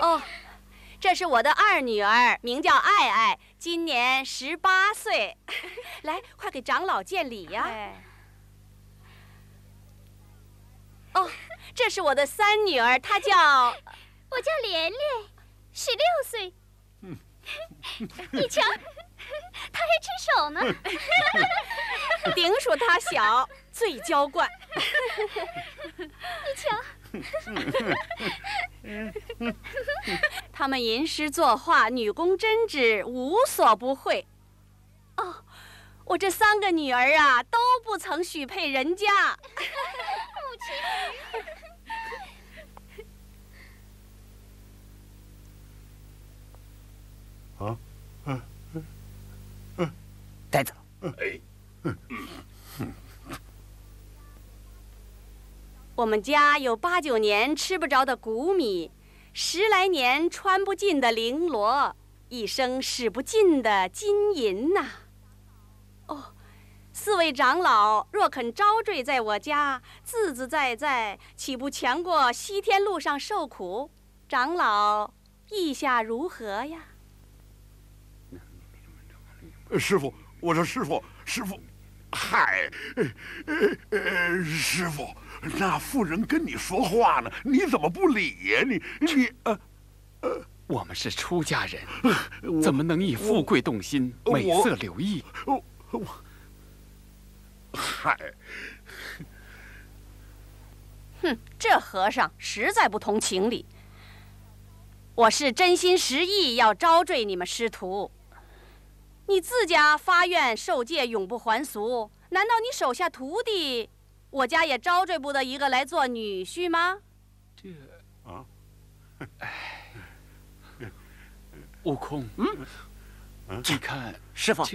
哦，这是我的二女儿，名叫爱爱，今年18岁。来，快给长老见礼呀！哦，这是我的三女儿，她叫…… 我叫莲莲，16岁。你瞧，她还吃手呢。 顶属她小，最娇惯。 你瞧。 他们吟诗作画、女工针织，无所不会。哦，我这3个女儿啊，都不曾许配人家。 母亲。 带走。 我们家有8、9年吃不着的谷米，10来年穿不尽的绫罗，一生使不尽的金银呐。哦，4位长老若肯招赘在我家，自自在在，岂不强过西天路上受苦？长老意下如何呀？ 师傅，我说师傅，嗨，师傅，那妇人跟你说话呢，你怎么不理呀？ 我们是出家人，怎么能以富贵动心、美色留意？ 嗨， 哼，这和尚实在不通情理。我是真心实意要招赘你们师徒。你自家发愿受戒，永不还俗，难道你手下徒弟，我家也招赘不得一个来做女婿吗？ 悟空，你看师傅，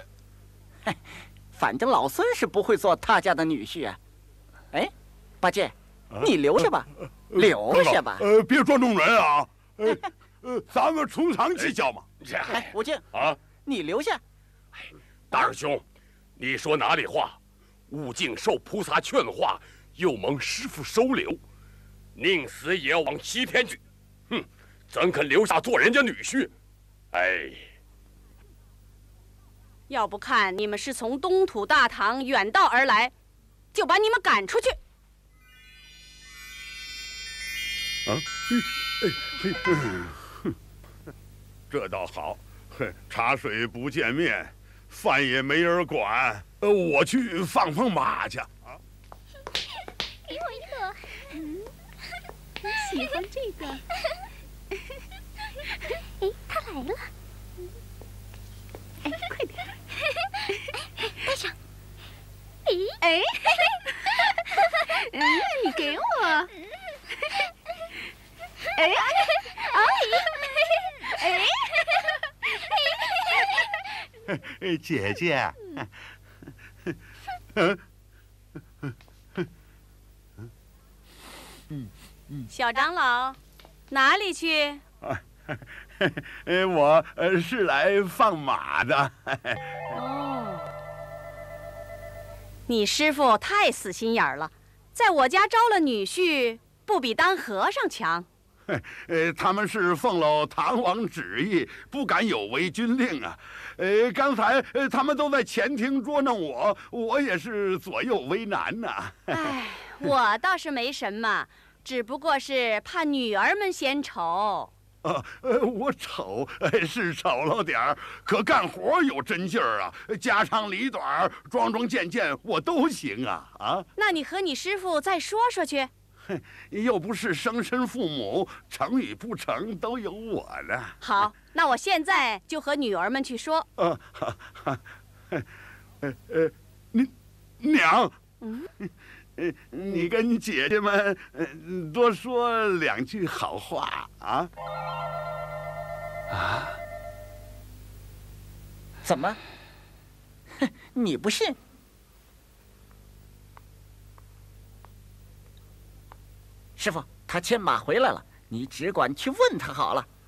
反正老孙是不会做他家的女婿啊。哎，八戒，你留下吧，留下吧。 别捉弄人啊！咱们从长计较嘛。 哎，悟净啊。你留下， 大师兄，你说哪里话？悟净受菩萨劝化，又蒙师父收留，宁死也要往西天去。哼，怎肯留下做人家女婿？哎， 要不看你们是从东土大唐远道而来，就把你们赶出去。 这倒好。茶水不见面，饭也没人管，我去放马去啊！ 给我一个， 喜欢这个。 哎，他来了。 哎，快点， 带上。 哎，你给我。哎， 姐姐， 小长老，哪里去？ 我是来放马的。 哦，你师父太死心眼了，在我家招了女婿，不比当和尚强。 他们是奉了唐王旨意，不敢有违军令啊。刚才他们都在前厅捉弄我，我也是左右为难呐。 哎，我倒是没什么，只不过是怕女儿们嫌丑。 我丑是丑了点儿，可干活有真劲儿啊，家长里短、桩桩件件我都行啊！啊， 那你和你师父再说说去。 又不是生身父母，成与不成都有我呢。 好，那我现在就和女儿们去说。 娘，你跟姐姐们多说2句好话啊！ 啊？怎么？你不信？师傅，他牵马回来了，你只管去问他好了。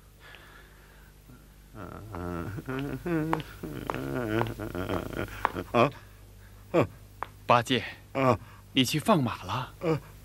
八戒，你去放马了？